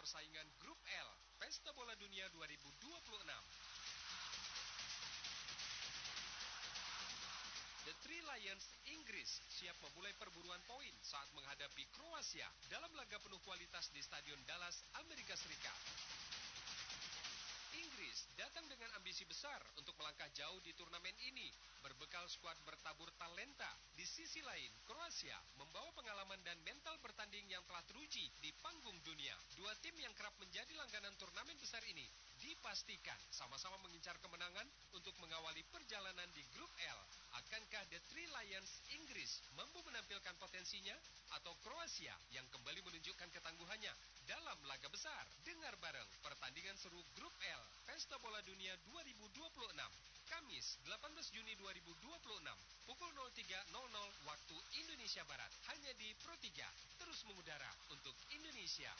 persaingan Grup L, Pesta Bola Dunia 2026. The Three Lions Inggris siap memulai perburuan poin saat menghadapi Kroasia dalam laga penuh kualitas di Stadion Dallas, Amerika Serikat. Inggris datang dengan ambisi besar untuk melangkah jauh di turnamen ini, berbekal skuad bertabur talenta. Di sisi lain, Kroasia membawa pengalaman dan mental bertanding yang telah teruji di panggung dunia. Dua tim yang kerap menjadi langganan turnamen besar ini dipastikan sama-sama mengincar kemenangan untuk mengawali perjalanan di Grup L. Akankah The Three Lions Inggris mampu menampilkan potensinya atau Kroasia yang kembali menunjukkan ketangguhannya dalam laga besar? Dengar bareng pertandingan seru Grup L Pesta Bola Dunia 2026 Kamis 18 Juni 2026 pukul 03.00 waktu Indonesia Barat hanya di Pro 3, terus mengudara untuk Indonesia.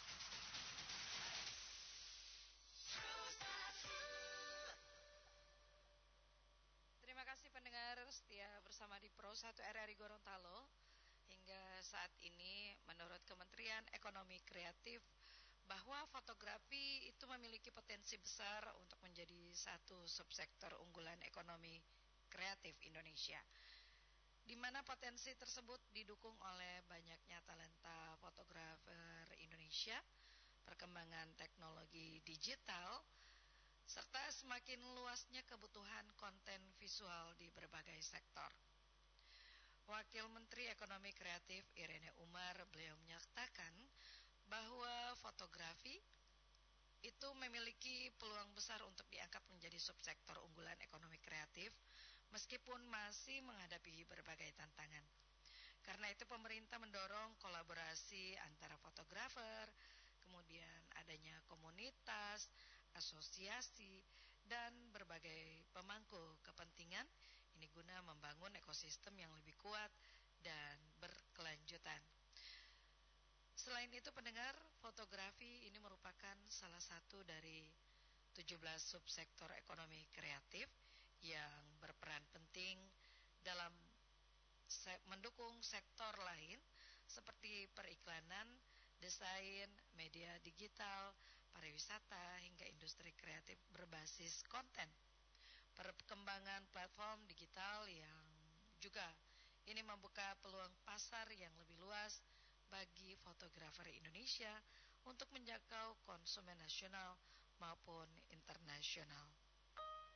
Terima kasih pendengar setia bersama di Pro 1 RRI Gorontalo. Hingga saat ini menurut Kementerian Ekonomi Kreatif bahwa fotografi itu memiliki potensi besar untuk menjadi satu subsektor unggulan ekonomi kreatif Indonesia, di mana potensi tersebut didukung oleh banyaknya talenta fotografer Indonesia, perkembangan teknologi digital, serta semakin luasnya kebutuhan konten visual di berbagai sektor. Wakil Menteri Ekonomi Kreatif Irene Umar, beliau menyatakan bahwa fotografi itu memiliki peluang besar untuk diangkat menjadi subsektor unggulan ekonomi kreatif meskipun masih menghadapi berbagai tantangan. Karena itu pemerintah mendorong kolaborasi antara fotografer, kemudian adanya komunitas, asosiasi, dan berbagai pemangku kepentingan ini guna membangun ekosistem yang lebih kuat dan berkelanjutan. Selain itu pendengar, fotografi ini merupakan salah satu dari 17 subsektor ekonomi kreatif yang berperan penting dalam mendukung sektor lain seperti periklanan, desain, media digital, pariwisata, hingga industri kreatif berbasis konten. Perkembangan platform digital yang juga ini membuka peluang pasar yang lebih luas bagi fotografer Indonesia untuk menjangkau konsumen nasional maupun internasional.